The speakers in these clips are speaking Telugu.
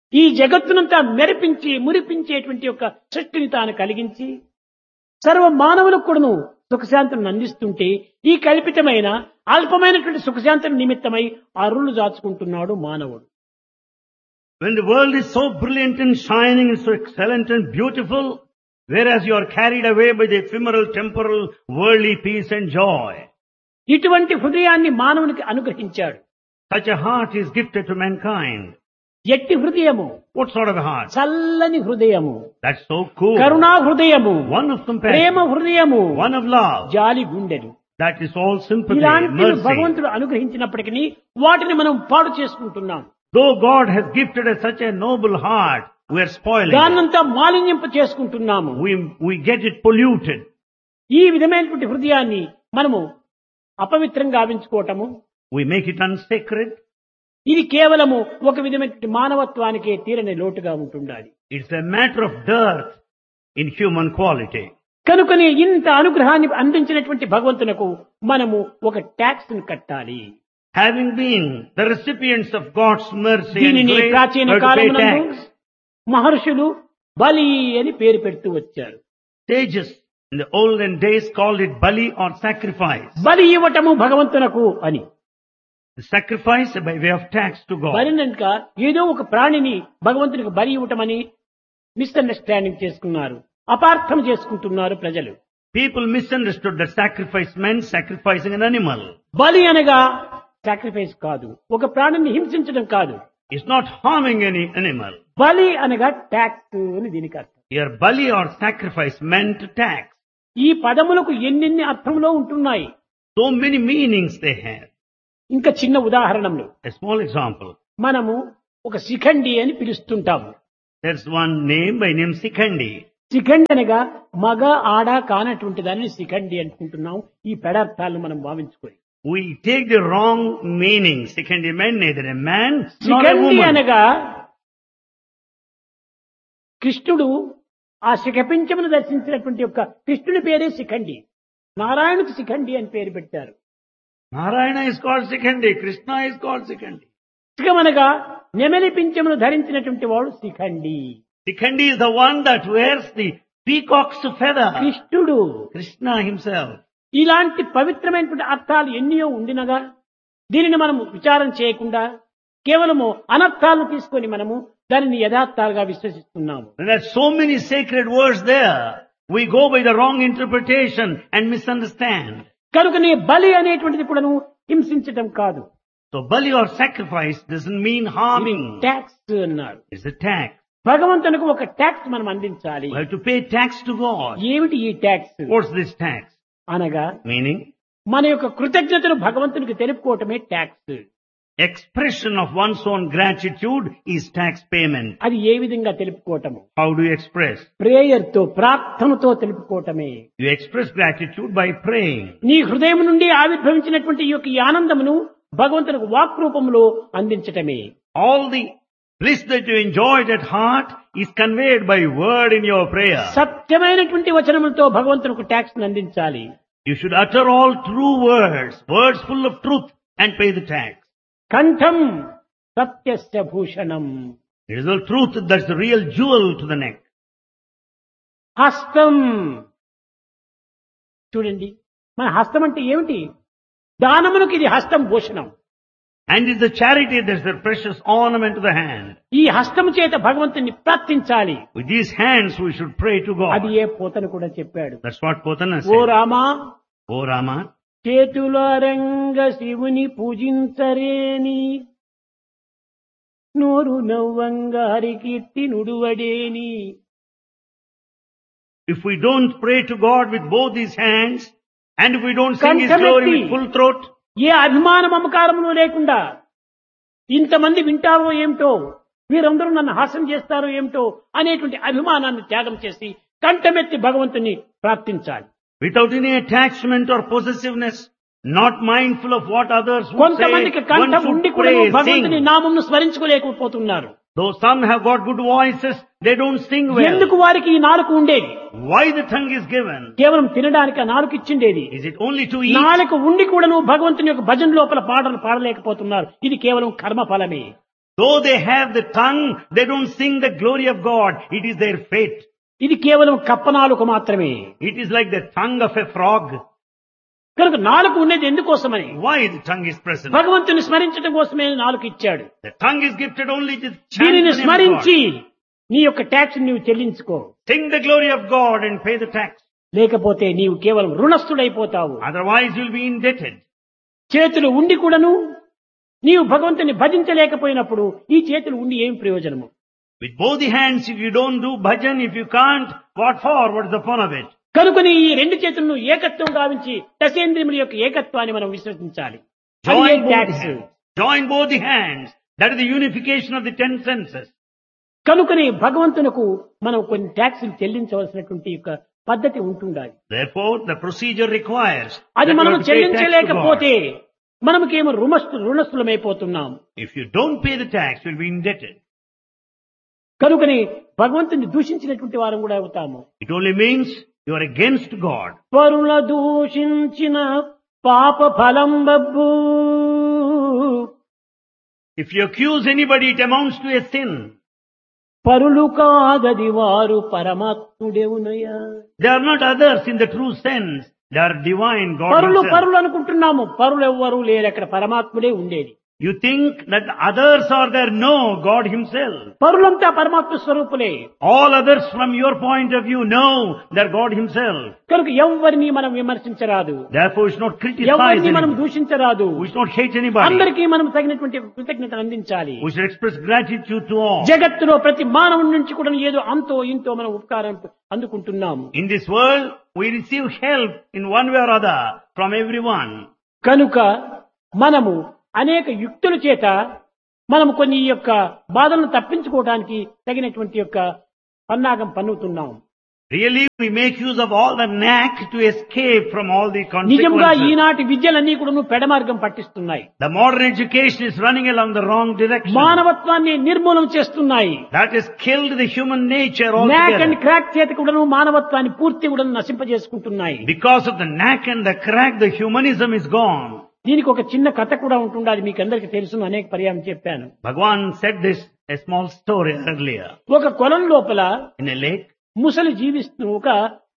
ఈ జగత్తునంతా మెరిపించి మురిపించేటువంటి యొక్క సృష్టిని తాను కలిగించి సర్వ మానవులకు కూడాను సుఖశాంతులను అందిస్తుంటే ఈ కల్పితమైన అల్పమైనటువంటి సుఖశాంతుల నిమిత్తమై అరులు దాచుకుంటున్నాడు మానవుడు. When the world is so brilliant and shining and so excellent and beautiful, whereas you are carried away by the ephemeral, temporal, worldly peace and joy. ఇటువంటి హృదయాన్ని మానవునికి అనుగ్రహించాడు. Such a heart is gifted to mankind. ఎట్టి హృదయము? What sort of a heart? చల్లని హృదయము, That's so cool. కరుణా హృదయము, One of compassion, ప్రేమ హృదయము, one of love. జాలి గుండెలు. That is all sympathy, ఇలాంటివి mercy. భగవంతుడు అనుగ్రహించినప్పటికీ వాటిని మనం పాడు చేసుకుంటున్నాం. Though God has gifted us such a noble heart, we are spoiling it. దాన్నంతా మాలిన్యింప చేసుకుంటున్నాము. We get it polluted. ఈ విధమైనటువంటి హృదయాన్ని మనము అపవిత్రంగా గావించుకోవటము, We make it unsacred. ఇది కేవలము ఒక విధమైనటువంటి మానవత్వానికే తీరని లోటుగా ఉంటుండాలి. It's a matter of dearth in human quality. కనుకనే ఇంత అనుగ్రహాన్ని అందించినటువంటి భగవంతునకు మనము ఒక ట్యాక్స్ ని కట్టాలి. Having been the recipients of God's mercy and దీనిని grace, ప్రాచీన we have to pay కాలమునందు tax. మహర్షులు బలి అని పేరు పెడుతూ వచ్చారు. Sages in the olden days called it bali or sacrifice. బలి ఇవ్వటము భగవంతునకు అని. The sacrifice by way of tax to God. బలినక ఏదో ఒక ప్రాణిని భగవంతునికి బలి ఇవ్వటమని మిస్అండర్స్టాండింగ్ చేసుకున్నారు, అపార్థం చేసుకుంటున్నారు ప్రజలు. People misunderstood that sacrifice meant sacrificing an animal. బలి అనగా సాక్రిఫైస్ కాదు, ఒక ప్రాణిని హింసించడం కాదు. It's not harming any animal. బలి అనగా ట్యాక్స్ అని దీనికి అర్థం. Here bali or sacrifice meant tax. ఈ పదములకు ఎన్నెన్ని అర్థంలో ఉంటున్నాయి. So many meanings they have. ఇంకా చిన్న ఉదాహరణలు, A small example. మనము ఒక శిఖండి అని పిలుస్తుంటాము. There's one name by name Sikhandi. Shikhandi అనగా మగ ఆడ కానటువంటి దాన్ని శిఖండి అనుకుంటున్నాం. ఈ పెడార్థాలను మనం భావించుకొని We take the wrong meaning. Sikhandi meant neither a man nor a Shikhandi woman. అనగా కృష్ణుడు ఆ శిఖపించమును దర్శించినటువంటి యొక్క కృష్ణుని పేరే శిఖండి. నారాయణుకు శిఖండి అని పేరు పెట్టారు. Narayana is called Sikhandi. Krishna is called Sikhandi. శిఖమనగా నెమలి పింఛమును ధరించినటువంటి వాడు Shikhandi. Sikhandi is the one that wears the peacock's feather. కృష్ణుడు. Krishna himself. ఇలాంటి పవిత్రమైనటువంటి అర్థాలు ఎన్నో ఉండినగా దీనిని మనము విచారం చేయకుండా కేవలము అనర్థాలను తీసుకొని మనము దానిని యథార్థాలుగా విశ్వసిస్తున్నాము. There are so many sacred words there. We go by the wrong interpretation and misunderstand. కనుకనే బలి అనేటువంటిది కూడాను హింసించటం కాదు. So bali or sacrifice doesn't mean harming. Tax అన్నాడు. It's a tax. భగవంతునికి ఒక ట్యాక్స్ మనం అందించాలి. We have to pay tax to God. ఏమిటి ఈ ట్యాక్స్ What's this tax? అనగా Meaning, మన యొక్క కృతజ్ఞతను భగవంతునికి తెలుపుకోవటమే tax. expression of one's own gratitude is tax payment. అది ఏ విధంగా తెలుపుకోవటము? How do you express? Prayer తో, ప్రార్థనతో తెలుపుకోవటమే. You express gratitude by praying. నీ హృదయం నుండి ఆవిర్భవించినటువంటి ఈ యొక్క ఈ ఆనందమును భగవంతునికి వాక్ రూపంలో అందించటమే. All the bliss that you enjoyed at heart is conveyed by word in your prayer. సత్యమైనటువంటి వచనములతో భగవంతునికి ట్యాక్స్ అందించాలి. You should utter all true words, words full of truth, and pay the tax. కంఠం సత్యస్య Bhushanam. It is the truth that's the real jewel to the neck. హస్తం. చూడండి, మన హస్తం అంటే ఏమిటి? దానమునకు ఇది హస్తం Bhushanam. And it's the charity that's the precious ornament to the hand. ఈ హస్తము చేత భగవంతుని ప్రార్థించాలి. With these hands we should pray to అది God. ఏ పోతను కూడా చెప్పాడు. That's what Potana oh said. Rama, O Rama, చేతులారంగ శివుని పూజించరేని, నోరు నవ్వంగ Harikeerthi నుడువడేని. if we don't pray to God with both these hands, and if we don't sing His glory with full throat, ఏ అభిమాన మమకారములు లేకుండా ఇంతమంది వింటారో ఏమిటో, వీరందరూ నన్ను హాస్యం చేస్తారో ఏమిటో అనేటువంటి అభిమానాన్ని త్యాగం చేసి కంఠమెత్తి భగవంతుని ప్రార్థించాలి. without any attachment or possessiveness, not mindful of what others would say, కొంతమందికి one కంఠం ఉండి should కూడా pray, భగవంతుని sing. నామమును స్మరించుకోలేకపోతున్నారు. Though some have got good voices, they don't sing well. ఎందుకు వారికి ఈ నాలుక ఉండేది? Why the tongue is given? కేవలం తినడానికి ఆ నాలుక ఇచ్చిండేది. Is it only to eat? నాలుక ఉండి కూడాను భగవంతుని యొక్క భజన లోపల పాటలు పాడలేకపోతున్నారు. ఇది కేవలం కర్మ ఫలమే. Though they have the tongue, they don't sing the glory of God. It is their fate. ఇది కేవలం కప్పనాలుక మాత్రమే. It is like the tongue of a frog. కనుక నాలుక ఉన్నది ఎందుకోసమని? Why the tongue is present? భగవంతుని స్మరించడం కోసమే నాలుక ఇచ్చాడు. The tongue is gifted only to chant దీనిని the name of స్మరించి God. నీ యొక్క ట్యాక్స్ నీవు చెల్లించుకో. Sing the glory of God and pay the tax. లేకపోతే నీవు కేవలం రుణస్థుడైపోతావు. Otherwise you will be indebted. చేతులు ఉండి కూడాను నీవు భగవంతుని భజించలేకపోయినప్పుడు ఈ చేతులు ఉండి ఏం ప్రయోజనము? With both the hands, if you don't do bhajan, if you can't, what for? What is the fun of it? కనుకని ఈ రెండు చేతులను ఏకత్వం గావించి దశేంద్రియముల యొక్క ఏకత్వాన్ని మనం విశ్వసించాలి. Join both, tax. join both the hands. That is the unification of the 10 senses. కనుకని భగవంతునకు మనం కొన్ని ట్యాక్సులు చెల్లించవలసినటువంటి యొక్క పద్ధతి ఉంటుండాలి. Therefore, the procedure requires అది that you మనం have to pay tax to చెల్లించలేకపోతే God. మనకేమో రుణస్థులమైపోతున్నాం. If you don't pay the tax, you'll be indebted. కనుకని భగవంతుని దూషించినటువంటి వారం కూడా అవుతాము. It only means you are against God. పరుల దూషించిన పాప ఫలం Babbu. If you accuse anybody, it amounts to a sin. పరులు కాదది వారు పరమాత్ముడేవునయ్యా. They are not others in the true sense. They are divine, God పరులు himself. పరులు అనుకుంటున్నాము. పరులు ఎవ్వరూ లేరు, అక్కడ పరమాత్ముడే ఉండేది. You think that others are there. No, God himself. పరులంతా పరమాత్మ స్వరూపులే. All others from your point of view, no, they're God himself. కనుక ఎవరిని మనం విమర్శించరాదు, Therefore, we should not criticize ఎవరిని మనం anybody. దూషించరాదు. We should not hate anybody. అందరికీ మనం తగినటువంటి కృతజ్ఞతను అందించాలి. We should express gratitude to all. జగత్తులో ప్రతి మానవుడి నుంచి కూడా ఏదో అంతో ఇంతో మనం ఉపకారం అందుకుంటున్నాము. In this world, we receive help in one way or other from everyone. కనుక మనము అనేక యుక్తుల చేత మనము కొన్ని ఈ యొక్క బాధలను తప్పించుకోవడానికి తగినటువంటి యొక్క పన్నాగం పన్నుతున్నాం. Really, we make use of all the knack to escape from all the నిజంగా consequences. ఈనాటి విద్యలన్నీ కూడా పెడమార్గం పట్టిస్తున్నాయి. The modern education is running along the wrong direction. మానవత్వాన్ని నిర్మూలన చేస్తున్నాయి. That has killed the human nature NAC and altogether. Crack చేత కూడా మానవత్వాన్ని పూర్తి కూడా నశింపజేసుకుంటున్నాయి. Because of the knack and the crack, the humanism is gone. దీనికి ఒక చిన్న కథ కూడా ఉంటుంది. అది మీకు అందరికీ తెలుసు, అనేక పర్యాయం చెప్పాను. Bhagavan said this, a small story earlier. ఒక కొలం లోపల In a lake, ముసలి జీవిస్తూ ఒక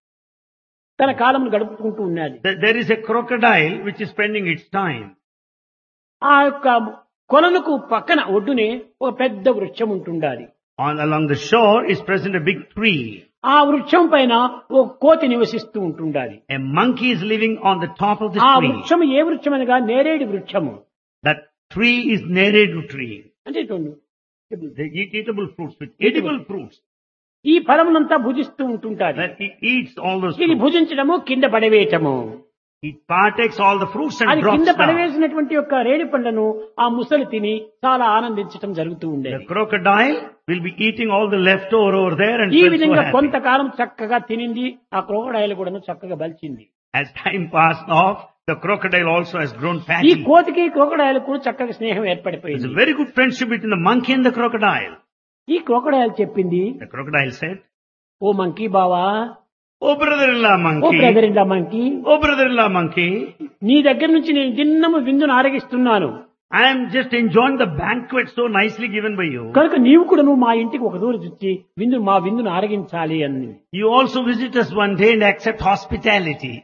తన కాలం గడుపుకుంటూ ఉన్నది. there is a crocodile which is spending its time. ఆ యొక్క కొలనుకు పక్కన ఒడ్డునే ఒక పెద్ద వృక్షం ఉంటుండాలి. Along the shore is present a big tree. ఆ వృక్షం పైన ఒక కోతి నివసిస్తూ ఉంటుండాలి. A monkey is living on the top of the ఆ tree. వృక్షం ఏ వృక్షం అనగా నేరేడు వృక్షము. That tree is neredu tree. అంటే చూడండి, They eat eatable fruits with edible fruits. ఈ ఫలమునంతా భుజిస్తూ ఉంటుంటారు. That it eats all those ఇది fruits. భుజించడము కింద పడవేయటము. It partakes all the fruits and అది drops కింద down. పడవేసినటువంటి యొక్క రేణి పండ్లను ఆ ముసలి తిని చాలా ఆనందించడం జరుగుతూ The ఉండేది. crocodile will be eating all the leftover over there and ఈ felt so విధంగా happy. కొంతకాలం చక్కగా తినింది. ఆ క్రోకడైల్ కూడా చక్కగా బలిచింది. As time passed off, the crocodile also has grown ఈ fatty. కోతికి క్రోకడైల్ కూడా చక్కగా స్నేహం There's ఏర్పడిపోయింది. a very good friendship between the monkey and the crocodile. ఈ క్రోకడైల్ చెప్పింది, The crocodile said, oh monkey బావా, "Oh brother-in-law oh monkey, brother in law monkey, oh brother-in-law monkey, నీ దగ్గర నుంచి నేను దిన్నము విందును ఆరగిస్తున్నాను. I am just enjoying the banquet so nicely given by you. కనుక నీవు కూడా నువ్వు మా ఇంటికి ఒక రోజు వచ్చి మా విందును ఆరగించాలి అని. You also visit us one day and accept hospitality."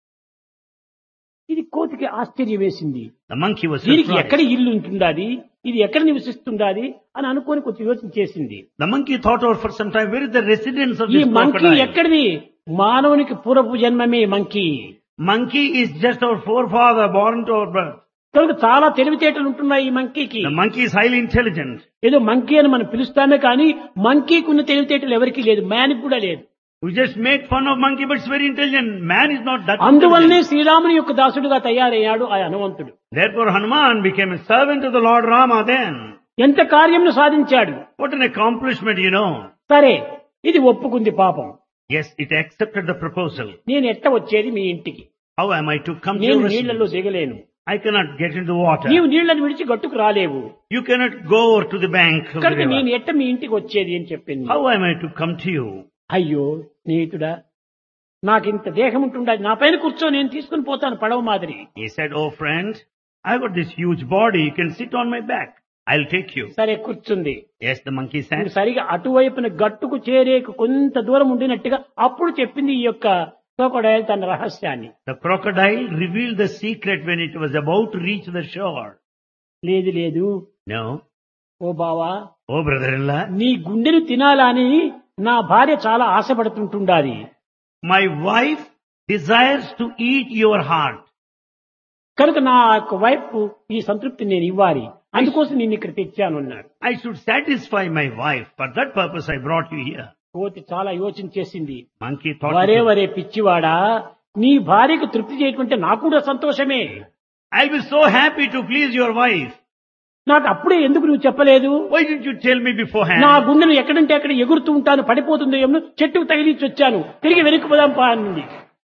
ఇది కోతికి ఆశ్చర్యం వేసింది. The monkey was దీనికి ఎక్కడ surprised. ఇల్లు ఉంటుందాది, ఇది ఎక్కడ నివసిస్తుందాది అని అనుకొని కొంచెం యోచన చేసింది. The monkey thought over for some time, where is the residence of ఈ this మంకీ crocodile? ఎక్కడిది? మానవునికి పూర్వపు జన్మమే monkey. Monkey is just our forefather born to our birth. కనుక చాలా తెలివితేటలు ఉంటున్నాయి ఈ మంకీకి. The monkey is highly intelligent. ఏదో మంకీ అని మనం పిలుస్తామే కానీ మంకీకి ఉన్న తెలివితేటలు ఎవరికీ లేదు, మ్యాన్కి కూడా లేదు. We just make fun of monkey, but it's very intelligent. Man is not that అందువల్లనే intelligent. శ్రీరాముని యొక్క దాసుడుగా తయారయ్యాడు ఆ హనుమంతుడు. Therefore Hanuman became a servant of the Lord Rama then. ఎంత కార్యమును సాధించాడు. What an accomplishment, you know. సరే, ఇది ఒప్పుకుంది పాపం. Yes, it accepted the proposal. నేను ఎట్ట వచ్చేది మీ ఇంటికి? How am I to come to నేను your నీళ్లలో residence? దిగలేను. I cannot get into the water. నీవు నీళ్లను విడిచి గట్టుకు రాలేవు. You cannot go over to the bank of the కనుక నేను river. ఎట్ట మీ ఇంటికి వచ్చేది అని చెప్పింది. How am I to come to you? అయ్యో స్నేహితుడా, నాకింత దేహం ఉంటుండదు, నా పైన కూర్చో, నేను తీసుకుని పోతాను పడవ మాదిరి. He said, "Oh friend, I've got this huge body. You can sit on my back." I'll take you. సరే కూర్చుంది. Yes, the monkey sat. సరిగా అటువైపున గట్టుకు చేరేకు కొంత దూరం ఉండినట్టుగా అప్పుడు చెప్పింది ఈ యొక్క క్రోకోడైల్ తన రహస్యాన్ని. The crocodile revealed the secret when it was about to reach the shore. లేదు లేదు No. ఓ బావా, Oh, brother-in-law, నీ గుండెను తినాలని నా భార్య చాలా ఆశపడుతుంటుండాలి. my wife desires to eat your heart. కనుక నా యొక్క వైఫ్ ఈ సంతృప్తి నేను ఇవ్వాలి, అందుకోసం నేను ఇక్కడ తెచ్చాను అన్నాడు. I should satisfy my wife. For that purpose I brought you here. కోతి చాలా యోచన చేసింది. Monkey thought, వరే వరే పిచ్చివాడా, నీ భార్యకు తృప్తి చేయకుంటే నాకు కూడా సంతోషమే. I'll be so happy to please your wife. నాకు అప్పుడే ఎందుకు నువ్వు చెప్పలేదు? Why didn't you tell me beforehand? నా గుండెను ఎక్కడంటే అక్కడ ఎగురుతూ ఉంటాను, పడిపోతుందో ఏమో, చెట్టుకు తగిలించి వచ్చాను, తిరిగి వెనక్కి పోదాం పా అన్నది.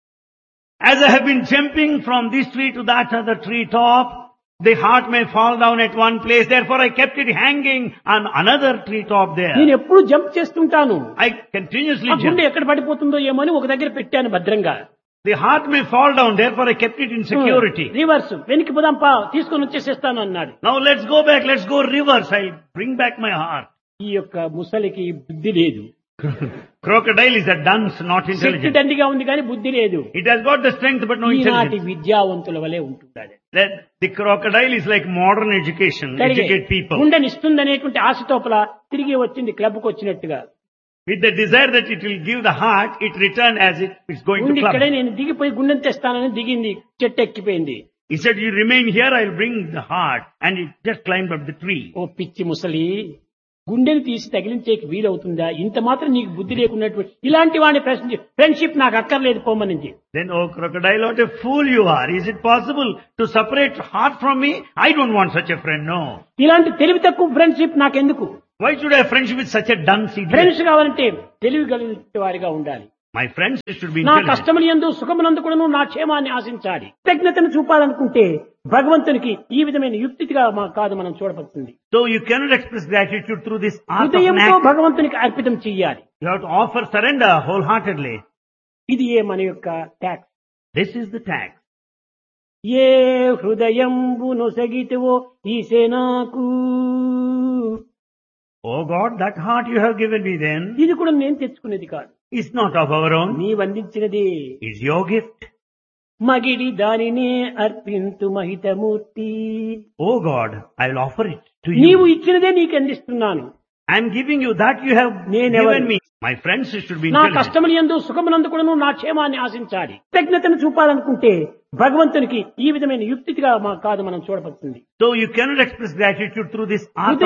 As I have been jumping from this tree to that other tree top, the heart may fall down at one place. Therefore I kept it hanging on another tree top there. నేను ఎప్పుడు జంప్ చేస్తుంటాను, I continuously ఆ గుండె jump. ఎక్కడ పడిపోతుందో ఏమో అని ఒక దగ్గర పెట్టాను భద్రంగా. The heart may fall down. Therefore I kept it in security. Reverse వెనక్కి పోదాం పా, తీసుకొని వచ్చేసేస్తాను అన్నాడు. Now let's go back. Let's go reverse. I'll bring back my heart. ఈ యొక్క ముసలికి బుద్ధి లేదు. Crocodile is a dunce, not Shakti intelligent. దండిగా ఉంది కానీ బుద్ధి లేదు. It has got the strength but no ఈనాటి intelligence. విద్యావంతుల వలె ఉంటుండాలి. The crocodile is like modern education, educate people. గుండెనిస్తుందనేటువంటి ఆశతోపల తిరిగి వచ్చింది క్లబ్కు వచ్చినట్టుగా. With the desire that it will give the heart, it returned as if it's going to ఉండి ఇక్కడే club. నేను దిగిపోయి గుండెని తెస్తానని దిగింది, చెట్టు ఎక్కిపోయింది. He said, you remain here, I'll bring the heart. And it just climbed up the tree. ఓ పిచ్చి ముసలి, గుండెని తీసి తగిలించేకి వీలవుతుందా? ఇంత మాత్రం నీకు బుద్ధి లేకున్నటువంటి ఇలాంటి వాడిని ఫ్రెండ్షిప్ నాకు అక్కర్లేదు పోమనింది. Then, oh crocodile, what a fool you are. Is it possible to separate heart from me? I don't want such a friend, no. ఇలాంటి తెలివి తక్కువ ఫ్రెండ్షిప్ నాకెందుకు? Why should I have friendship with such a dunce idiot? Friends కావాలంటే తెలివి కలిగిన వారిగా ఉండాలి. My friends should be నా intelligent. కష్టములందు సుఖమునందు కూడాను నా క్షేమాన్ని ఆశించాలి. కృతజ్ఞతను చూపాలనుకుంటే భగవంతునికి ఈ విధమైన యుక్తిగా కాదు మనం చూడబడుతుంది. So you cannot express gratitude through this art of హృదయంతో knack. భగవంతునికి అర్పితం చెయ్యాలి. You have to offer surrender wholeheartedly. ఇది ఏ మన యొక్క tax. This is the tax. A హృదయంబు నొసగితివో ఈసేనాకు, Oh God, that heart you have given me then ఇది కూడా నేను తెచ్చుకునేది కాదు, is not of our own. నీ వందించినది. It's your gift. మగిడి దానినే అర్పింతు మహితమూర్తి, Oh God, I will offer it to నీవు you. ఇచ్చినదే నీకు అందిస్తున్నాను. I am giving you that you have Never. given me. My friends should be నా intelligent. కష్టములందు సుఖమునందు కూడాను నా క్షేమాన్ని ఆశించాలి. కృతజ్ఞతను చూపాలనుకుంటే భగవంతునికి ఈ విధమైన యుక్తిగా కాదు మనం చూడబడుతుంది. So you cannot express gratitude through this art